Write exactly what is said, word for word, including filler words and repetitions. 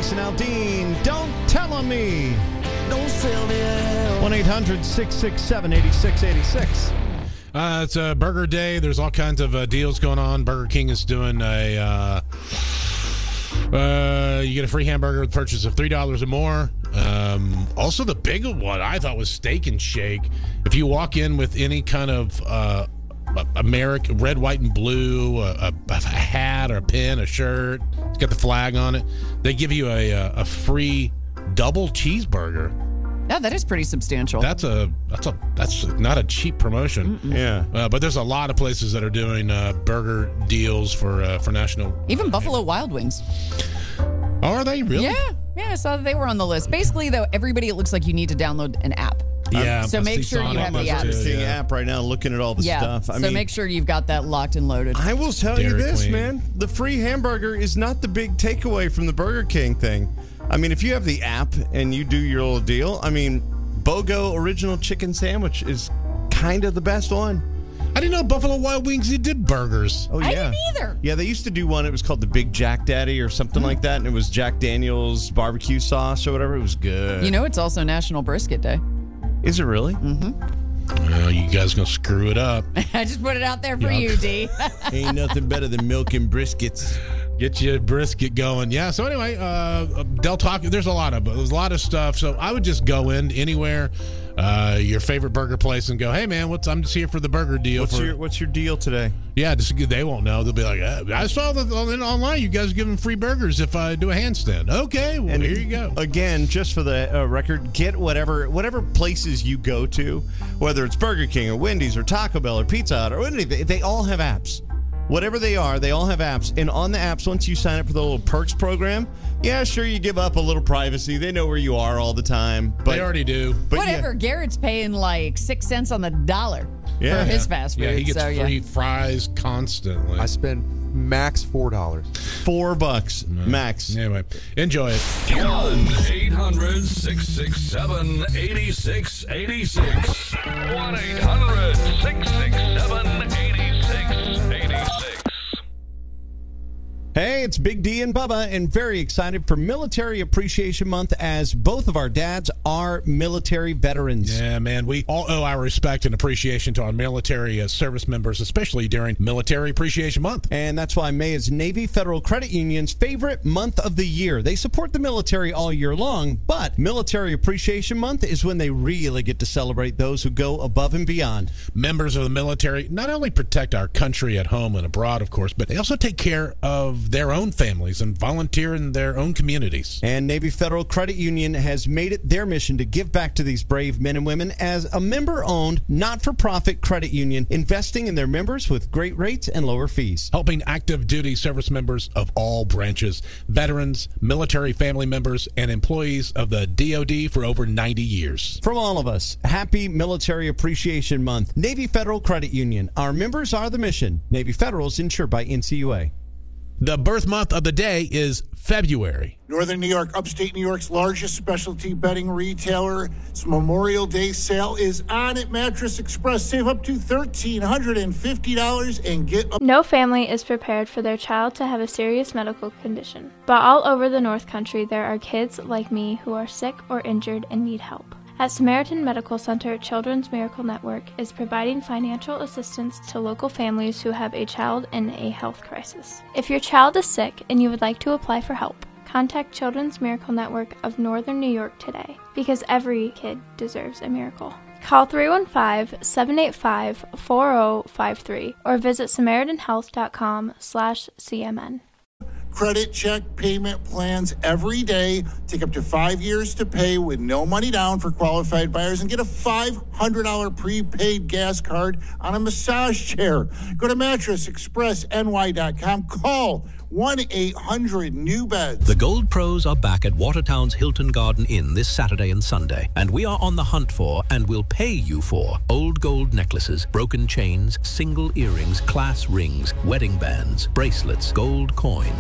Jason Aldean, Don't Tell On Me. Don't sell me out. one eight hundred six six seven eight six eight six. Uh, it's a Burger Day. There's all kinds of uh, deals going on. Burger King is doing a... Uh, uh, you get a free hamburger with purchase of three dollars or more. Um, also, the big one I thought was Steak and Shake. If you walk in with any kind of... Uh, American red, white, and blue, a, a, a hat or a pin, a shirt. It's got the flag on it. They give you a a, a free double cheeseburger. Yeah, that is pretty substantial. That's a that's a that's not a cheap promotion. Mm-mm. Yeah, uh, but there's a lot of places that are doing uh, burger deals for uh, for national. Even uh, Buffalo Wild Wings. Are they really? Yeah, yeah. I saw that they were on the list. Basically, though, everybody it looks like you need to download an app. Yeah, so make sure you have the app. I'm on the app right now, looking at all the yeah, stuff. I so mean, make sure you've got that locked and loaded. I will tell Dairy you this, Queen. man. The free hamburger is not the big takeaway from the Burger King thing. I mean, if you have the app and you do your little deal, I mean, BOGO original chicken sandwich is kind of the best one. I didn't know Buffalo Wild Wings they did burgers. Oh yeah, I didn't either. Yeah, they used to do one. It was called the Big Jack Daddy or something like that, and it was Jack Daniel's barbecue sauce or whatever. It was good. You know, it's also National Brisket Day. Is it really? Mm-hmm. Well, you guys gonna screw it up. I just put it out there for Yuck. you, D. Ain't nothing better than milk and briskets. Get your brisket going. Yeah, so anyway, uh, Del Taco, there's a lot of there's a lot of stuff. So I would just go in anywhere, uh, your favorite burger place, and go, hey, man, what's I'm just here for the burger deal. What's for, your What's your deal today? Yeah, just, they won't know. They'll be like, uh, I saw that on, online you guys are giving free burgers if I do a handstand. Okay, well, And here you go. Again, just for the uh, record, get whatever whatever places you go to, whether it's Burger King or Wendy's or Taco Bell or Pizza Hut or anything, they all have apps. Whatever they are, they all have apps. And on the apps, once you sign up for the little perks program, yeah, sure, you give up a little privacy. They know where you are all the time. But, they already do. But Whatever. Yeah. Garrett's paying like six cents on the dollar Yeah. for his fast food. Yeah, he gets so, free yeah. fries constantly. I spend max four dollars. Four bucks max. Anyway, enjoy it. one eight hundred six six seven eight six eight six. one eight hundred six six seven eight six eight six. Hey, it's Big D and Bubba, and very excited for Military Appreciation Month as both of our dads are military veterans. Yeah, man, we all owe our respect and appreciation to our military uh, service members, especially during Military Appreciation Month. And that's why May is Navy Federal Credit Union's favorite month of the year. They support the military all year long, but Military Appreciation Month is when they really get to celebrate those who go above and beyond. Members of the military not only protect our country at home and abroad, of course, but they also take care of their own families and volunteer in their own communities. And Navy Federal Credit Union has made it their mission to give back to these brave men and women as a member-owned, not-for-profit credit union, investing in their members with great rates and lower fees. Helping active duty service members of all branches, veterans, military family members, and employees of the D O D for over ninety years. From all of us, happy Military Appreciation Month. Navy Federal Credit Union. Our members are the mission. Navy Federal is insured by N C U A. The birth month of the day is February. Northern New York, upstate New York's largest specialty bedding retailer. Its Memorial Day sale is on at Mattress Express. Save up to one thousand three hundred fifty dollars and get a... No family is prepared for their child to have a serious medical condition. But all over the North Country, there are kids like me who are sick or injured and need help. At Samaritan Medical Center, Children's Miracle Network is providing financial assistance to local families who have a child in a health crisis. If your child is sick and you would like to apply for help, contact Children's Miracle Network of Northern New York today, because every kid deserves a miracle. Call three one five, seven eight five, four zero five three or visit samaritan health dot com slash C M N. Credit check payment plans every day. Take up to five years to pay with no money down for qualified buyers and get a five hundred dollars prepaid gas card on a massage chair. Go to mattress express N Y dot com. Call one eight hundred new beds. The Gold Pros are back at Watertown's Hilton Garden Inn this Saturday and Sunday, and we are on the hunt for and will pay you for old gold necklaces, broken chains, single earrings, class rings, wedding bands, bracelets, gold coins.